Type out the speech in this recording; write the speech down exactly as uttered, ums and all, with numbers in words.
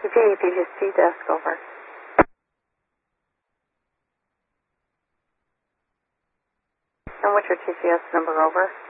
E J, if you just see desk over. And what's your T C S number over?